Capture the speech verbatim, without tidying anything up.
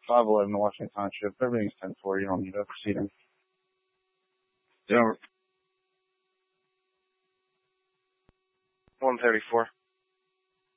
five eleven Washington Township. Everything's ten four. You don't need a proceeding. Yeah. one thirty-four.